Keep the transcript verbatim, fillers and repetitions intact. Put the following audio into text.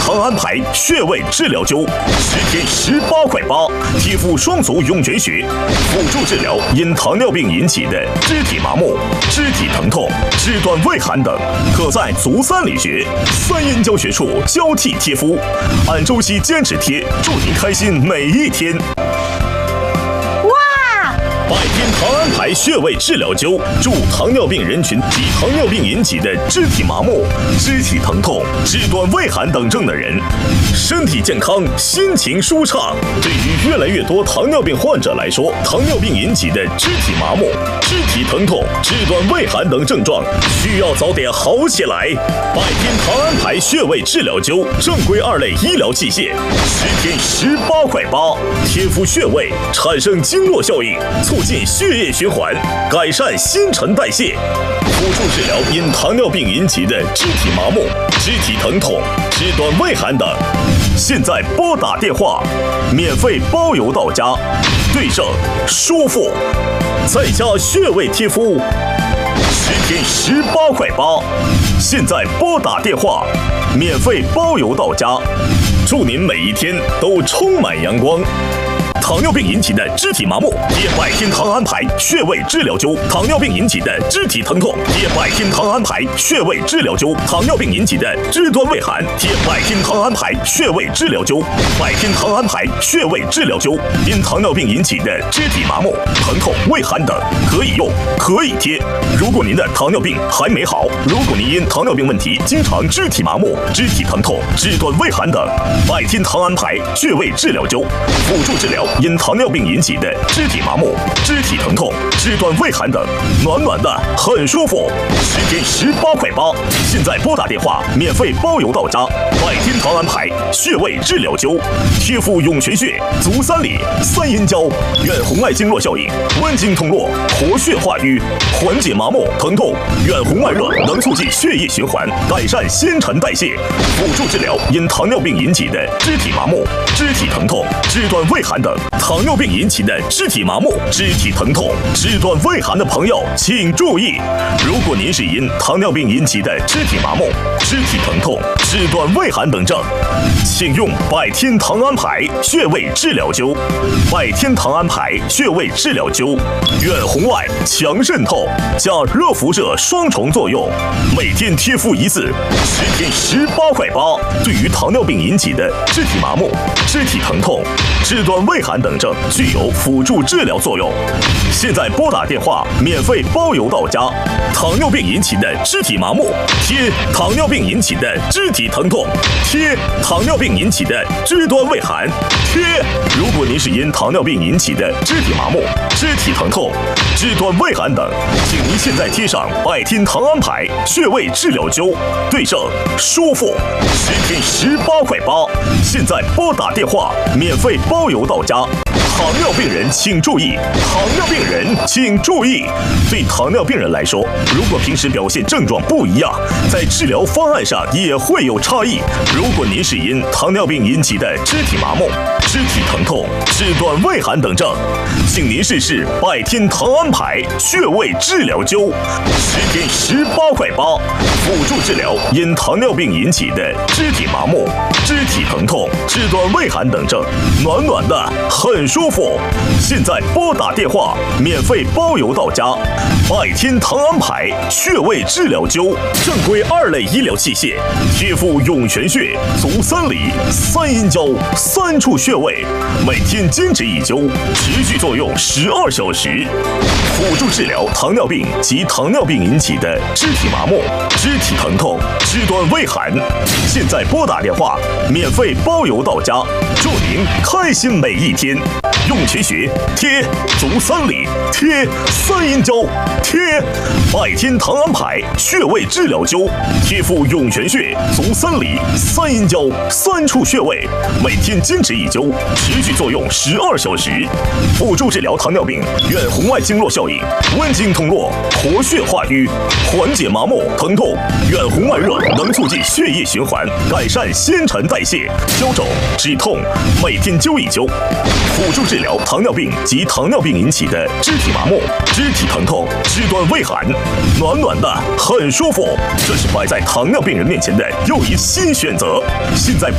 糖安牌穴位治疗灸，十天十八块八，贴敷双足涌泉穴，辅助治疗因糖尿病引起的肢体麻木、肢体疼痛、肢端畏寒等，可在足三里穴、三阴交穴处交替贴敷，按周期坚持贴，祝您开心每一天。百天糖安牌穴位治疗灸，助糖尿病人群及糖尿病引起的肢体麻木、肢体疼痛、肢端畏寒等症的人，身体健康，心情舒畅。对于越来越多糖尿病患者来说，糖尿病引起的肢体麻木、肢体疼痛、肢端畏寒等症状，需要早点好起来。百天糖安牌穴位治疗灸，正规二类医疗器械，十天十八块八，贴敷穴位，产生经络效应，促进血液循环，改善新陈代谢，辅助治疗因糖尿病引起的肢体麻木、肢体疼痛、肢端畏寒等。现在拨打电话，免费包邮到家，对症舒服，在家穴位贴敷，十天十八块八。现在拨打电话，免费包邮到家，祝您每一天都充满阳光。糖尿病引起的肢体麻木，贴百天糖安牌穴位治疗灸；糖尿病引起的肢体疼痛，贴百天糖安牌穴位治疗灸；糖尿病引起的肢端畏寒，贴百天糖安牌穴位治疗灸。百天糖安牌穴位治疗灸，因糖尿病引起的肢体麻木、疼痛、畏寒等，可以用，可以贴。如果您的糖尿病还没好，如果您因糖尿病问题经常肢体麻木、肢体疼痛、肢端畏寒等，百天糖安牌穴位治疗灸，辅助治疗因糖尿病引起的肢体麻木、肢体疼痛、肢端畏寒等，暖暖的很舒服，十天十八块八。现在拨打电话，免费包邮到家。百天糖安牌穴位治疗灸，贴敷涌泉穴、足三里、三阴交，远红外经络效应，温经通络，活血化瘀，缓解麻木疼痛，远红外热能促进血液循环，改善新陈代谢，辅助治疗因糖尿病引起的肢体麻木、肢体疼痛、肢端畏寒等。糖尿病引起的肢体麻木、肢体疼痛、肢端畏寒的朋友，请注意！如果您是因糖尿病引起的肢体麻木、肢体疼痛、肢端畏寒等症，请用百天糖安牌穴位治疗灸。百天糖安牌穴位治疗灸，远红外、强渗透加热辐射双重作用，每天贴敷一次，十天十八块八。对于糖尿病引起的肢体麻木、肢体疼痛、肢端畏寒等症，具有辅助治疗作用。现在拨打电话，免费包邮到家。糖尿病引起的肢体麻木，贴糖尿病引起的肢体疼痛，贴糖尿病引起的肢端畏寒，贴。如果您是因糖尿病引起的肢体麻木、肢体疼痛、肢端畏寒等，请您现在贴上百天糖安牌穴位治疗灸，对症舒服，十天十八块八。现在拨打电话，免费包邮到家。糖尿病人请注意，糖尿病人请注意。对糖尿病人来说，如果平时表现症状不一样，在治疗方案上也会有差异。如果您是因糖尿病引起的肢体麻木、肢体疼痛、肢端畏寒等症，请您试试百天糖安牌穴位治疗灸，十天十八块八，辅助治疗因糖尿病引起的肢体麻木、肢体疼痛、肢端畏寒等症，暖暖的很舒服。现在拨打电话，免费包邮到家。百天糖安牌穴位治疗灸，正规二类医疗器械，贴敷涌泉穴、足三里、三阴交三处穴位，每天坚持一灸，持续作用十二小时，辅助治疗糖尿病及糖尿病引起的肢体麻木、肢体疼痛、肢端畏寒。现在拨打电话，免费包邮到家，祝您开心每一天。涌泉穴贴，足三里贴，三阴交贴，百天糖安牌穴位治疗灸，贴敷涌泉穴、足三里、三阴交三处穴位，每天坚持一灸，持续作用十二小时，辅助治疗糖尿病远红外经络效应，温经通络，活血化瘀，缓解麻木疼痛。远红外热能促进血液循环，改善新陈代谢，消肿止痛，每天灸一灸，辅助治疗糖尿病及糖尿病引起的肢体麻木、肢体疼痛、肢端畏寒，暖暖的很舒服。这是摆在糖尿病人面前的又一新选择。现在